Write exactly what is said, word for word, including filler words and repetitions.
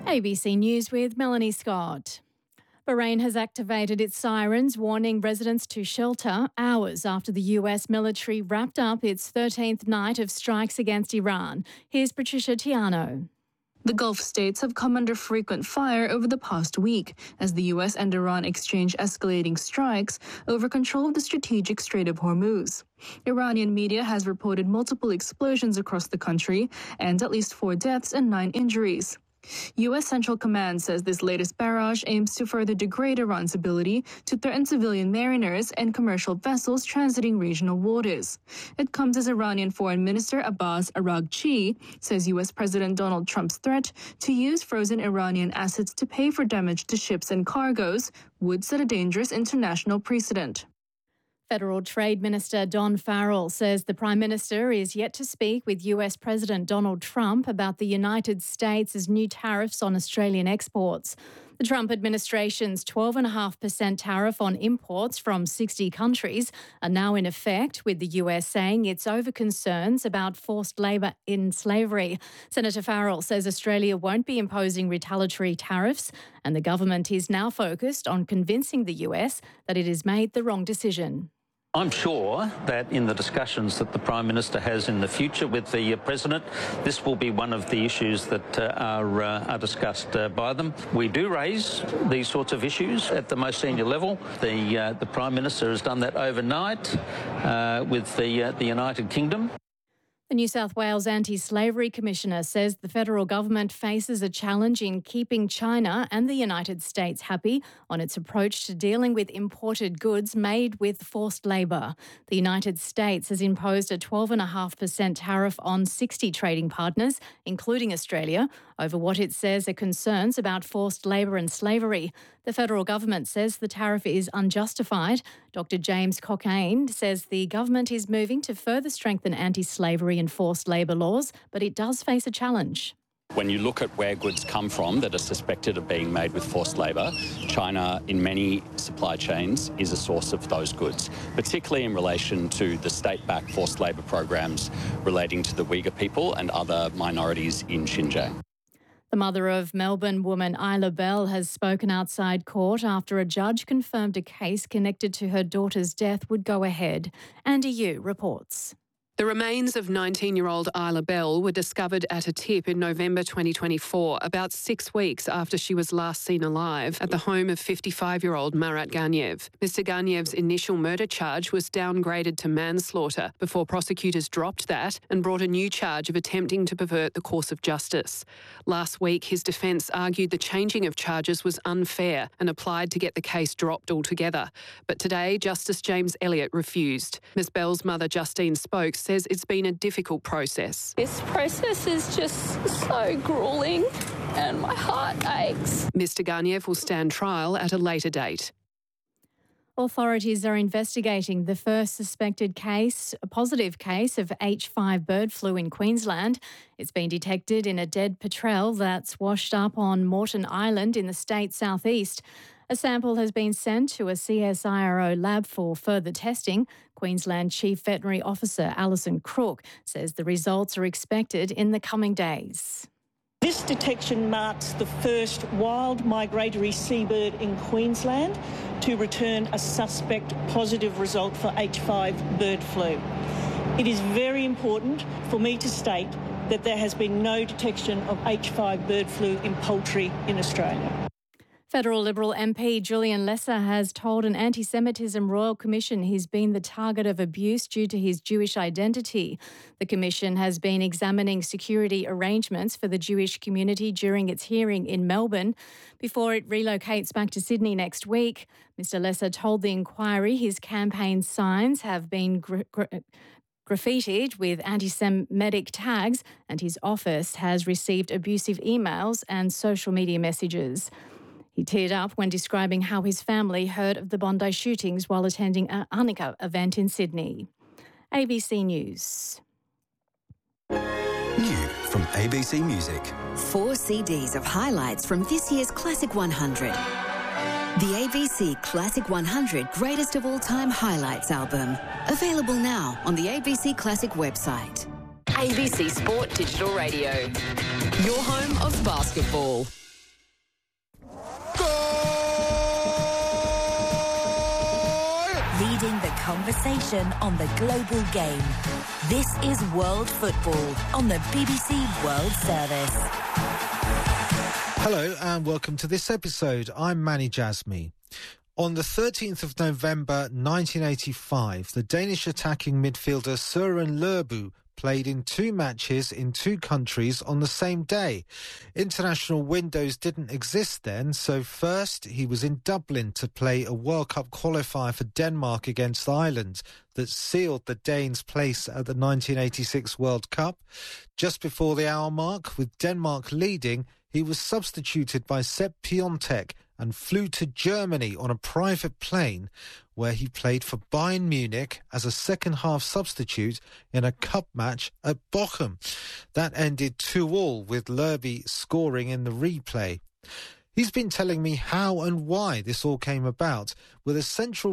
A B C News with Melanie Scott. Bahrain has activated its sirens, warning residents to shelter hours after the U S military wrapped up its thirteenth night of strikes against Iran. Here's Patricia Tiano. The Gulf states have come under frequent fire over the past week as the U S and Iran exchange escalating strikes over control of the strategic Strait of Hormuz. Iranian media has reported multiple explosions across the country and at least four deaths and nine injuries. U S Central Command says this latest barrage aims to further degrade Iran's ability to threaten civilian mariners and commercial vessels transiting regional waters. It comes as Iranian Foreign Minister Abbas Araghchi says U S President Donald Trump's threat to use frozen Iranian assets to pay for damage to ships and cargoes would set a dangerous international precedent. Federal Trade Minister Don Farrell says the Prime Minister is yet to speak with U S President Donald Trump about the United States' new tariffs on Australian exports. The Trump administration's twelve point five percent tariff on imports from sixty countries are now in effect, with the U S saying it's over concerns about forced labour in slavery. Senator Farrell says Australia won't be imposing retaliatory tariffs, and the government is now focused on convincing the U S that it has made the wrong decision. I'm sure that in the discussions that the Prime Minister has in the future with the uh, President, this will be one of the issues that uh, are, uh, are discussed uh, by them. We do raise these sorts of issues at the most senior level. The, uh, the Prime Minister has done that overnight uh, with the, uh, the United Kingdom. The New South Wales Anti-Slavery Commissioner says the federal government faces a challenge in keeping China and the United States happy on its approach to dealing with imported goods made with forced labour. The United States has imposed a twelve point five percent tariff on sixty trading partners, including Australia, over what it says are concerns about forced labour and slavery. The federal government says the tariff is unjustified. Doctor James Cockayne says the government is moving to further strengthen anti-slavery and forced labour laws, but it does face a challenge. When you look at where goods come from that are suspected of being made with forced labour, China, in many supply chains, is a source of those goods, particularly in relation to the state-backed forced labour programs relating to the Uyghur people and other minorities in Xinjiang. The mother of Melbourne woman Isla Bell has spoken outside court after a judge confirmed a case connected to her daughter's death would go ahead. Andy Yu reports. The remains of nineteen-year-old Isla Bell were discovered at a tip in November twenty twenty-four, about six weeks after she was last seen alive at the home of fifty-five-year-old Marat Ganyev. Mister Ganyev's initial murder charge was downgraded to manslaughter before prosecutors dropped that and brought a new charge of attempting to pervert the course of justice. Last week, his defence argued the changing of charges was unfair and applied to get the case dropped altogether. But today, Justice James Elliott refused. Miss Bell's mother, Justine Spokes, says it's been a difficult process. This process is just so gruelling and my heart aches. Mister Ganyev will stand trial at a later date. Authorities are investigating the first suspected case, a positive case of H five bird flu in Queensland. It's been detected in a dead petrel that's washed up on Moreton Island in the state's southeast. A sample has been sent to a C S I R O lab for further testing. Queensland Chief Veterinary Officer Alison Crook says the results are expected in the coming days. This detection marks the first wild migratory seabird in Queensland to return a suspect positive result for H five bird flu. It is very important for me to state that there has been no detection of H five bird flu in poultry in Australia. Federal Liberal M P Julian Lesser has told an anti-Semitism Royal Commission he's been the target of abuse due to his Jewish identity. The commission has been examining security arrangements for the Jewish community during its hearing in Melbourne before it relocates back to Sydney next week. Mister Lesser told the inquiry his campaign signs have been gr- gr- graffitied with anti-Semitic tags and his office has received abusive emails and social media messages. He teared up when describing how his family heard of the Bondi shootings while attending a Hanukkah event in Sydney. A B C News. New from A B C Music. Four C Ds of highlights from this year's Classic one hundred. The A B C Classic one hundred Greatest of All Time Highlights album. Available now on the A B C Classic website. A B C Sport Digital Radio. Your home of basketball. conversation on the global game. This is World Football on the B B C World Service. Hello and welcome to this episode. I'm Manny Jasmy. On the thirteenth of November nineteen eighty-five, the Danish attacking midfielder Søren Lerbu played in two matches in two countries on the same day. International windows didn't exist then, so first he was in Dublin to play a World Cup qualifier for Denmark against Ireland that sealed the Danes' place at the nineteen eighty-six World Cup. Just before the hour mark, with Denmark leading, he was substituted by Sepp Piontek and flew to Germany on a private plane, where he played for Bayern Munich as a second-half substitute in a cup match at Bochum. That ended two all, with Lerby scoring in the replay. He's been telling me how and why this all came about, with a central